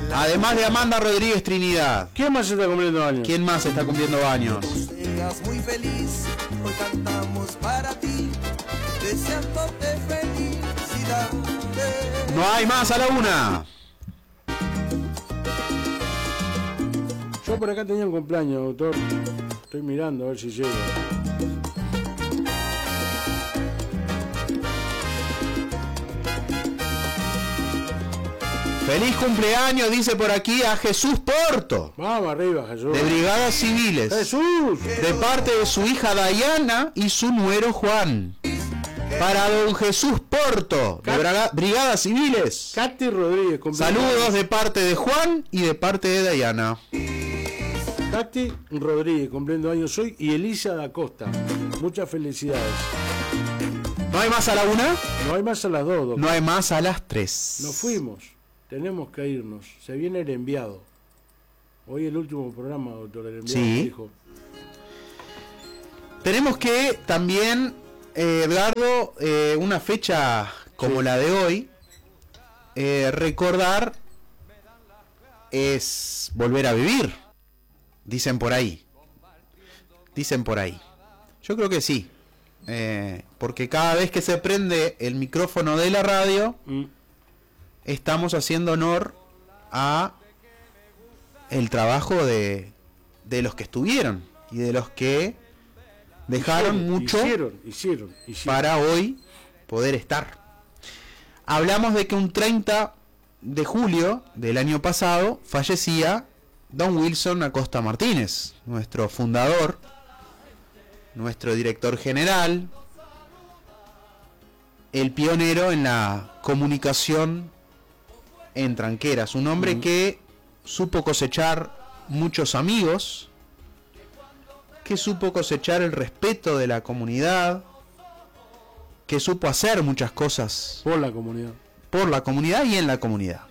Además de Amanda Rodríguez Trinidad. ¿Quién más está cumpliendo años? ¿Quién más está cumpliendo años? Seas muy feliz, hoy cantamos para ti, deseándote felicidad. No hay más a la una. Yo por acá tenía un cumpleaños, doctor. Estoy mirando a ver si llego. Feliz cumpleaños, dice por aquí, a Jesús Porto. Vamos arriba, Jesús. De Brigadas Civiles. ¡Jesús! De parte de su hija Dayana y su nuero Juan. Para don Jesús Porto, de Brigadas Civiles. Katy Rodríguez. Saludos de parte de Juan y de parte de Dayana. Katy Rodríguez, cumpliendo años hoy, y Elisa da Costa. Muchas felicidades. ¿No hay más a la una? No hay más a las 2, doctor. No hay más a las 3. Nos fuimos. Tenemos que irnos. Se viene el enviado. Hoy el último programa, doctor. El enviado Sí. dijo. Tenemos que también, Edgardo, una fecha como la de hoy, recordar es volver a vivir. Dicen por ahí. Dicen por ahí. Yo creo que sí. Porque cada vez que se prende el micrófono de la radio, estamos haciendo honor a el trabajo de los que estuvieron y de los que dejaron mucho hicieron. para hoy poder estar. Hablamos de que un 30 de julio del año pasado fallecía don Wilson Acosta Martínez, nuestro fundador, nuestro director general, el pionero en la comunicación en Tranqueras, un hombre que supo cosechar muchos amigos, que supo cosechar el respeto de la comunidad, que supo hacer muchas cosas por la comunidad y en la comunidad.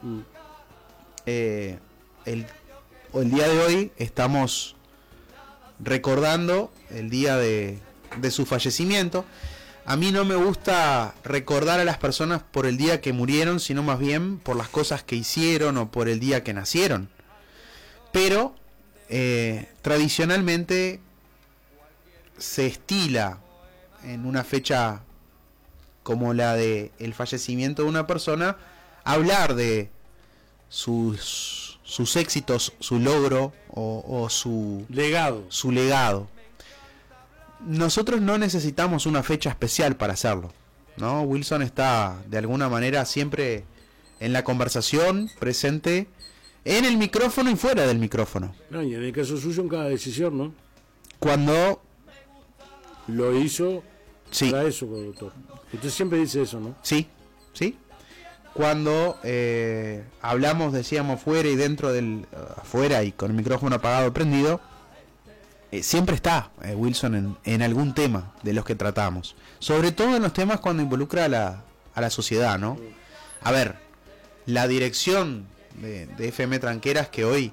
El día de hoy estamos recordando el día de su fallecimiento. A mí no me gusta recordar a las personas por el día que murieron, sino más bien por las cosas que hicieron o por el día que nacieron. Pero tradicionalmente se estila en una fecha como la de el fallecimiento de una persona hablar de sus éxitos, su logro o su legado. Nosotros no necesitamos una fecha especial para hacerlo, ¿no? Wilson está de alguna manera siempre en la conversación, presente en el micrófono y fuera del micrófono. No, y en el caso suyo en cada decisión, ¿no? Cuando lo hizo, sí, para eso, doctor. Usted siempre dice eso, ¿no? Sí. Cuando hablamos, decíamos, fuera y dentro del afuera y con el micrófono apagado prendido, siempre está Wilson en algún tema de los que tratamos, sobre todo en los temas cuando involucra a la sociedad, ¿no? A ver, la dirección de FM Tranqueras, que hoy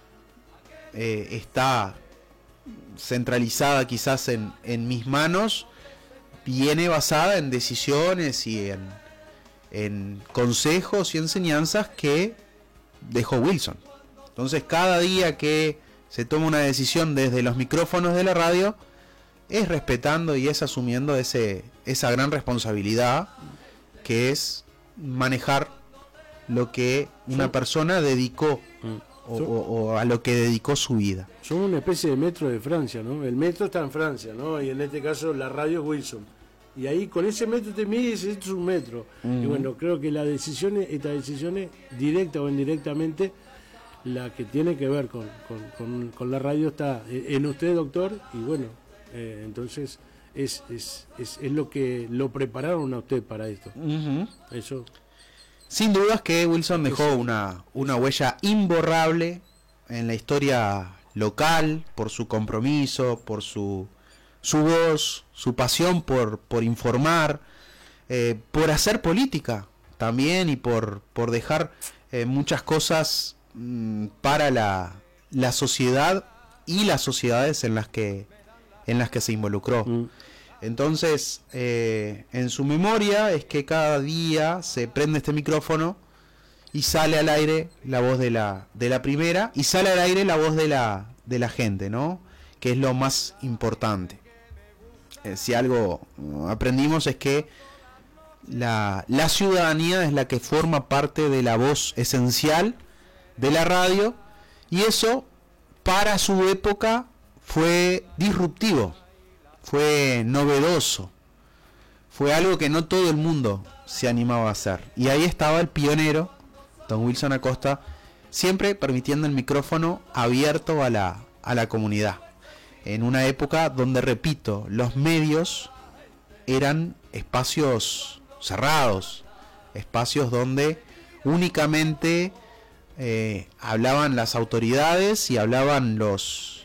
está centralizada quizás en mis manos, viene basada en decisiones y en consejos y enseñanzas que dejó Wilson. Entonces cada día que se toma una decisión desde los micrófonos de la radio es respetando y es asumiendo esa gran responsabilidad que es manejar lo que una persona dedicó o a lo que dedicó su vida. Somos una especie de metro de Francia, ¿no? El metro está en Francia, ¿no? Y en este caso la radio es Wilson. Y ahí con ese metro te mides, esto es un metro. Y bueno, creo que estas decisiones, directa o indirectamente, la que tiene que ver con la radio está en usted, doctor, y bueno, entonces es lo que lo prepararon a usted para esto. Eso. Sin dudas que Wilson dejó una huella imborrable en la historia local, por su compromiso, por su voz, su pasión por informar, por hacer política también y por dejar muchas cosas para la sociedad y las sociedades en las que se involucró. Entonces, en su memoria es que cada día se prende este micrófono y sale al aire la voz de la primera, y sale al aire la voz de la gente, ¿no? Que es lo más importante. Si algo aprendimos es que la ciudadanía es la que forma parte de la voz esencial de la radio, y eso para su época fue disruptivo, fue novedoso, fue algo que no todo el mundo se animaba a hacer, y ahí estaba el pionero, don Wilson Acosta, siempre permitiendo el micrófono abierto a la comunidad, en una época donde, repito, los medios eran espacios cerrados, espacios donde únicamente hablaban las autoridades y hablaban los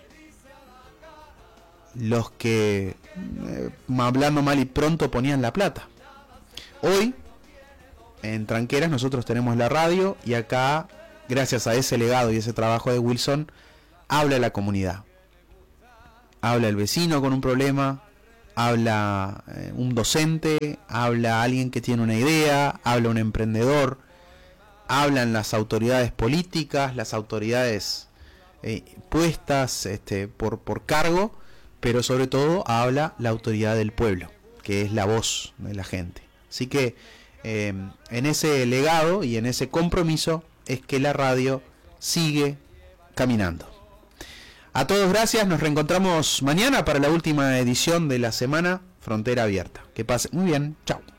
que, hablando mal y pronto, ponían la plata. Hoy, en Tranqueras, nosotros tenemos la radio, y acá, gracias a ese legado y ese trabajo de Wilson, habla la comunidad. Habla el vecino con un problema, habla un docente, habla alguien que tiene una idea, habla un emprendedor, hablan las autoridades políticas, las autoridades puestas por cargo, pero sobre todo habla la autoridad del pueblo, que es la voz de la gente. Así que en ese legado y en ese compromiso es que la radio sigue caminando. A todos gracias, nos reencontramos mañana para la última edición de la semana Frontera Abierta. Que pasen muy bien, chao.